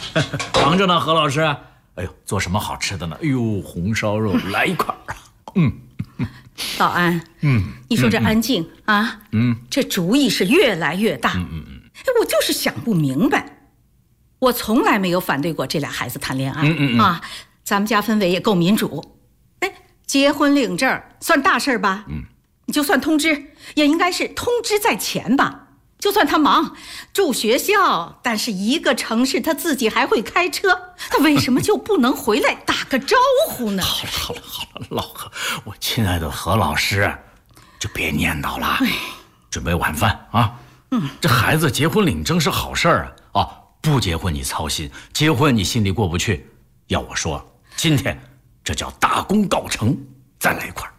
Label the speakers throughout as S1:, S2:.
S1: 忙着呢，何老师。哎呦，做什么好吃的呢？哎呦，红烧肉来一块啊！
S2: 老安，你说这安静啊，这主意是越来越大。我就是想不明白，我从来没有反对过这俩孩子谈恋爱啊。咱们家氛围也够民主，结婚领证算大事吧？你就算通知，也应该是通知在前吧。就算他忙住学校，但是一个城市他自己还会开车，他为什么就不能回来打个招呼呢？
S1: 好了，老何，我亲爱的何老师，就别念叨了，准备晚饭啊。这孩子结婚领证是好事儿啊，不结婚你操心，结婚你心里过不去。要我说，今天这叫大功告成，再来一块。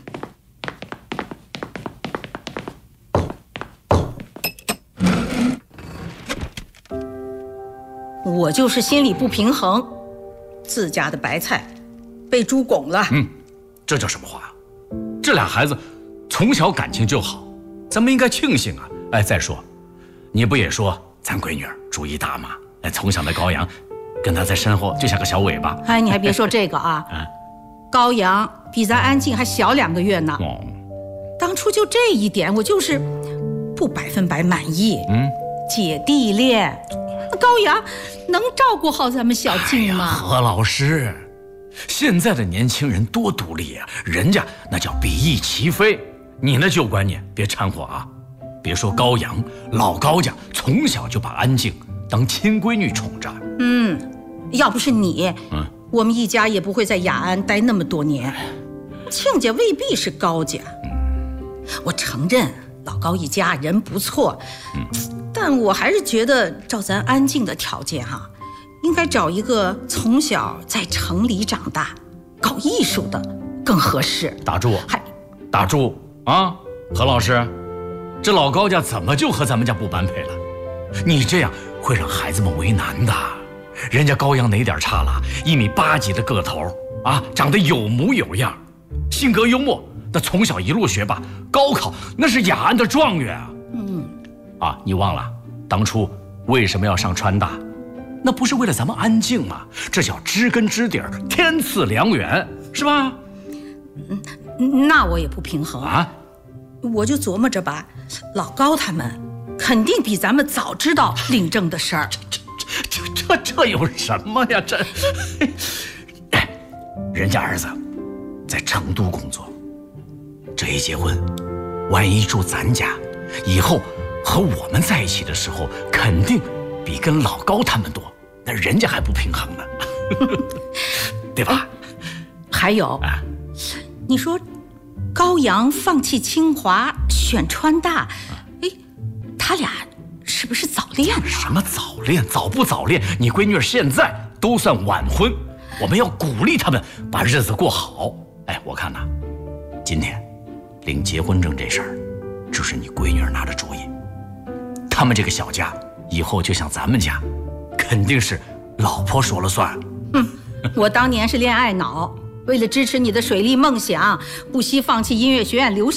S2: 我就是心里不平衡，自家的白菜被猪拱了。
S1: 这叫什么话？这俩孩子从小感情就好，咱们应该庆幸啊。再说，你不也说咱闺女主意大吗？从小的高阳，跟她在身后就像个小尾巴。
S2: 你还别说这个啊，高阳比咱安静还小2个月呢。当初就这一点，我就是不100%满意。姐弟恋。高阳能照顾好咱们小静吗？
S1: 何老师，现在的年轻人多独立啊，人家那叫比翼齐飞，你那旧观念别掺和啊！别说高阳，老高家从小就把安静当亲闺女宠着。
S2: 要不是你，我们一家也不会在雅安待那么多年。亲家未必是高家，我承认老高一家人不错，但我还是觉得照咱安静的条件应该找一个从小在城里长大搞艺术的更合适。
S1: 打住啊！何老师，这老高家怎么就和咱们家不般配了？你这样会让孩子们为难的。人家高阳哪点差了？1.8米几的个头啊，长得有模有样，性格幽默，那从小一路学霸，高考那是雅安的状元啊！你忘了当初为什么要上川大？那不是为了咱们安静吗？这叫知根知底儿，天赐良缘，是吧？
S2: 那我也不平衡
S1: 啊！
S2: 我就琢磨着吧，老高他们肯定比咱们早知道领证的事儿。
S1: 这有什么呀？人家儿子在成都工作，这一结婚，万一住咱家，以后和我们在一起的时候，肯定比跟老高他们多，那人家还不平衡呢，对吧？
S2: 还有，你说高阳放弃清华选川大，他俩是不是早恋了？
S1: 什么早恋？早不早恋？你闺女现在都算晚婚，我们要鼓励他们把日子过好。我看呐，今天领结婚证这事儿，就是你闺女拿的主意。他们这个小家以后就像咱们家，肯定是老婆说了算。
S2: 我当年是恋爱脑，为了支持你的水利梦想，不惜放弃音乐学院留